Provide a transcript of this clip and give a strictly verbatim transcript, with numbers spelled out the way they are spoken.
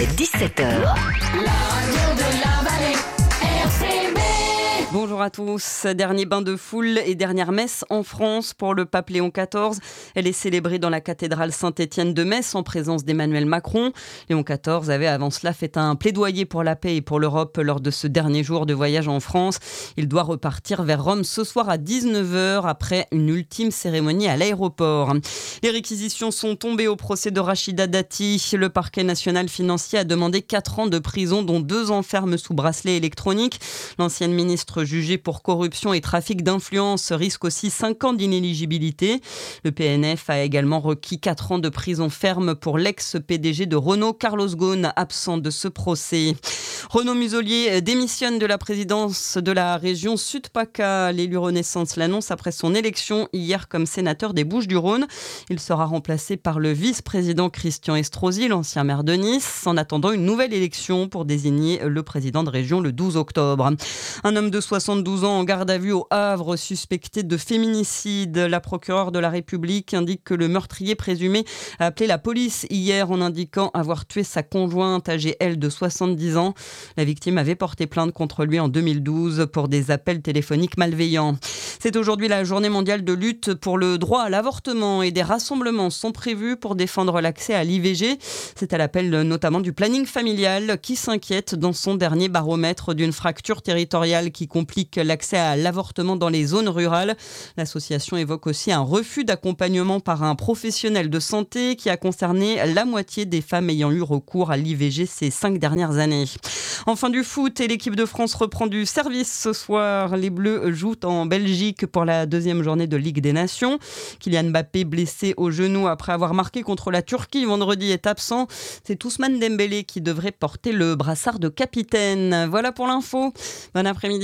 dix-sept heures. La radio de la vallée, R C B. Bonjour à tous. Dernier bain de foule et dernière messe en France pour le pape Léon quatorze. Elle est célébrée dans la cathédrale Saint-Étienne de Metz en présence d'Emmanuel Macron. Léon quatorze avait avant cela fait un plaidoyer pour la paix et pour l'Europe lors de ce dernier jour de voyage en France. Il doit repartir vers Rome ce soir à dix-neuf heures après une ultime cérémonie à l'aéroport. Les réquisitions sont tombées au procès de Rachida Dati. Le parquet national financier a demandé quatre ans de prison dont deux ans ferme sous bracelet électronique. L'ancienne ministre jugée pour corruption et trafic d'influence risque aussi cinq ans d'inéligibilité. Le P N F a également requis quatre ans de prison ferme pour l'ex-P D G de Renault, Carlos Ghosn, absent de ce procès. Renaud Muselier démissionne de la présidence de la région Sud-PACA. L'élu Renaissance l'annonce après son élection hier comme sénateur des Bouches-du-Rhône. Il sera remplacé par le vice-président Christian Estrosi, l'ancien maire de Nice, en attendant une nouvelle élection pour désigner le président de région le douze octobre. Un homme de soixante-douze ans en garde à vue au Havre, suspecté de féminicide. La procureure de la République indique que le meurtrier présumé a appelé la police hier en indiquant avoir tué sa conjointe âgée, elle, de soixante-dix ans. La victime avait porté plainte contre lui en deux mille douze pour des appels téléphoniques malveillants. C'est aujourd'hui la journée mondiale de lutte pour le droit à l'avortement et des rassemblements sont prévus pour défendre l'accès à l'I V G. C'est à l'appel notamment du planning familial qui s'inquiète dans son dernier baromètre d'une fracture territoriale qui complique l'accès à l'avortement dans les zones rurales. L'association évoque aussi un refus d'accompagnement par un professionnel de santé qui a concerné la moitié des femmes ayant eu recours à l'I V G ces cinq dernières années. Enfin du foot et l'équipe de France reprend du service ce soir. Les Bleus jouent en Belgique pour la deuxième journée de Ligue des Nations. Kylian Mbappé, blessé au genou après avoir marqué contre la Turquie vendredi, est absent. C'est Ousmane Dembélé qui devrait porter le brassard de capitaine. Voilà pour l'info. Bon après-midi.